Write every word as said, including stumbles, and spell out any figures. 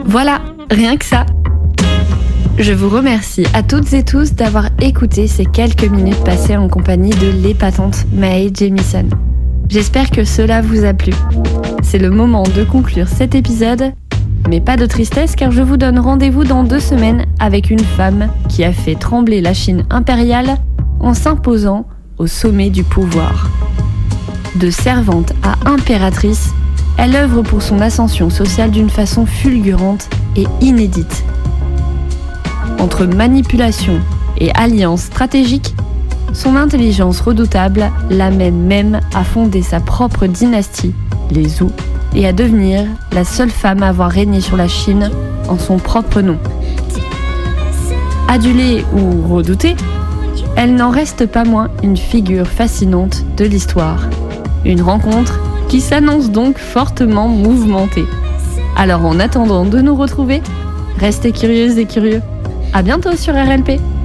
Voilà, rien que ça. Je vous remercie à toutes et tous d'avoir écouté ces quelques minutes passées en compagnie de l'épatante Mae Jemison. J'espère que cela vous a plu. C'est le moment de conclure cet épisode, mais pas de tristesse car je vous donne rendez-vous dans deux semaines avec une femme qui a fait trembler la Chine impériale en s'imposant au sommet du pouvoir. De servante à impératrice, elle œuvre pour son ascension sociale d'une façon fulgurante et inédite. Entre manipulation et alliance stratégique, son intelligence redoutable l'amène même à fonder sa propre dynastie, les Zhou, et à devenir la seule femme à avoir régné sur la Chine en son propre nom. Adulée ou redoutée, elle n'en reste pas moins une figure fascinante de l'histoire. Une rencontre qui s'annonce donc fortement mouvementée. Alors en attendant de nous retrouver, restez curieuses et curieux. À bientôt sur R L P.